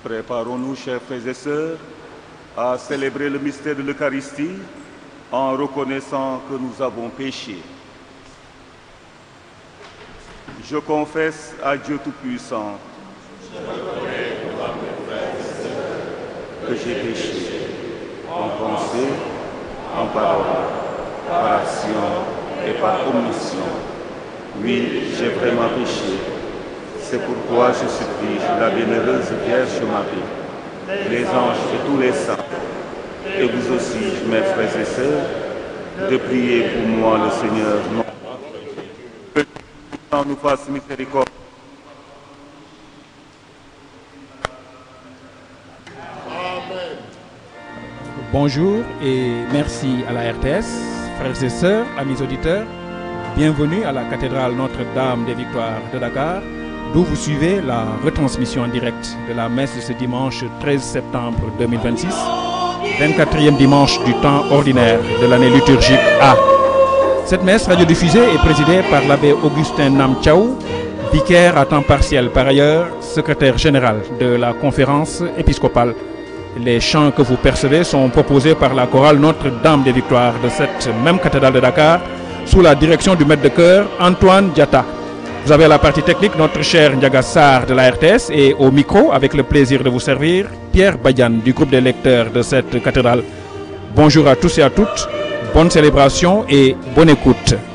Préparons-nous, chers frères et sœurs, à célébrer le mystère de l'Eucharistie en reconnaissant que nous avons péché. Je confesse à Dieu Tout-Puissant que j'ai péché en pensée, en parole, par action et par omission. Oui, j'ai vraiment péché. C'est pourquoi je supplie la bienheureuse Vierge Marie, les anges et tous les saints, et vous aussi, mes frères et sœurs, de prier pour moi le Seigneur, que Dieu nous fasse miséricorde. Bonjour et merci à la RTS, frères et sœurs, amis auditeurs. Bienvenue à la cathédrale Notre-Dame des Victoires de Dakar, d'où vous suivez la retransmission en direct de la messe de ce dimanche 13 septembre 2026, 24e dimanche du temps ordinaire de l'année liturgique A. Cette messe radiodiffusée est présidée par l'abbé Augustin Namtchaou, vicaire à temps partiel, par ailleurs secrétaire général de la conférence épiscopale. Les chants que vous percevez sont proposés par la chorale Notre-Dame des Victoires de cette même cathédrale de Dakar, sous la direction du maître de chœur Antoine Diatta. Vous avez à la partie technique notre cher Ndiaga Sarr de la RTS et au micro, avec le plaisir de vous servir, Pierre Badiane du groupe des lecteurs de cette cathédrale. Bonjour à tous et à toutes, bonne célébration et bonne écoute.